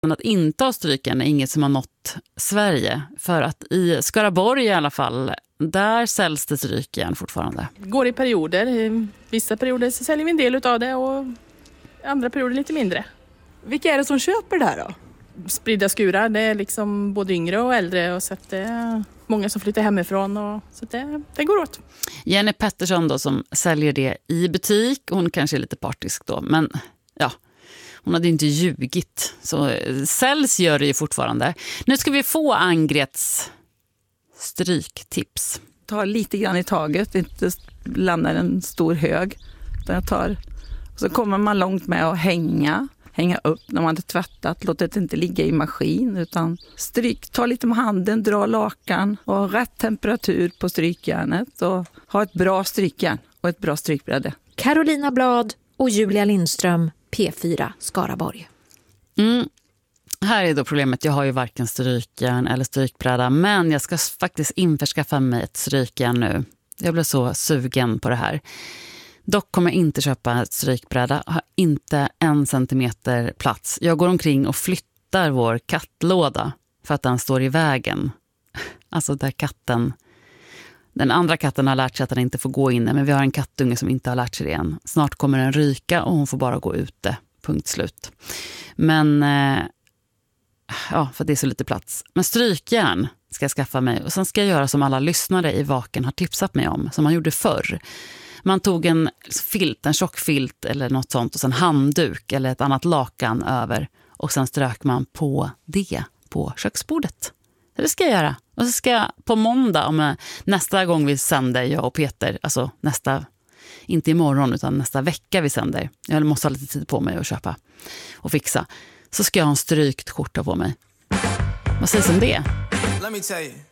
Men att inte ha strykjärn är inget som har nått Sverige. För att i Skaraborg i alla fall, där säljs det strykjärn fortfarande. Det går i perioder. I vissa perioder så säljer vi en del av det och andra perioder lite mindre. Vilka är det som köper det här då? Spridda skurar, det är liksom både yngre och äldre. Och så att det är många som flyttar hemifrån. Och så att det går åt. Jenny Pettersson då, som säljer det i butik. Hon kanske är lite partisk då, men ja... Hon hade inte ljugit. Så säljs gör det ju fortfarande. Nu ska vi få Angrets stryktips. Ta lite grann i taget. Inte lämna en stor hög. Så kommer man långt med att hänga upp när man har tvättat. Låt det inte ligga i maskin. Utan stryk. Ta lite med handen. Dra lakan. Och ha rätt temperatur på strykjärnet. Och ha ett bra strykjärn. Och ett bra strykbräde. Carolina Blad och Julia Lindström. P4 Skaraborg. Här är då problemet. Jag har ju varken strykjärn eller strykbräda. Men jag ska faktiskt införskaffa mig ett strykjärn nu. Jag blev så sugen på det här. Dock kommer jag inte köpa ett strykbräda. Har inte 1 centimeter plats. Jag går omkring och flyttar vår kattlåda. För att den står i vägen. Alltså där katten... Den andra katten har lärt sig att den inte får gå inne. Men vi har en kattunge som inte har lärt sig det än. Snart kommer den ryka och hon får bara gå ute. Punkt slut. Men ja, för det är så lite plats. Men strykjärn ska jag skaffa mig. Och sen ska jag göra som alla lyssnare i Vaken har tipsat mig om. Som man gjorde förr. Man tog en tjock filt eller något sånt. Och sen handduk eller ett annat lakan över. Och sen strök man på det på köksbordet. Det ska jag göra. Och så ska jag på måndag, nästa gång vi sänder, jag och Peter, alltså inte imorgon utan nästa vecka vi sänder. Jag måste ha lite tid på mig att köpa och fixa. Så ska jag ha en strykt skjorta på mig. Vad sägs om det? Let me tell you.